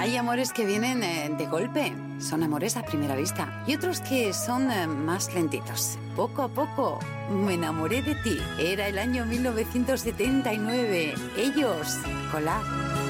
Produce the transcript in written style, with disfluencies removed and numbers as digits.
Hay amores que vienen de golpe, son amores a primera vista. Y otros que son más lentitos. Poco a poco me enamoré de ti. Era el año 1979. Ellos, Collab.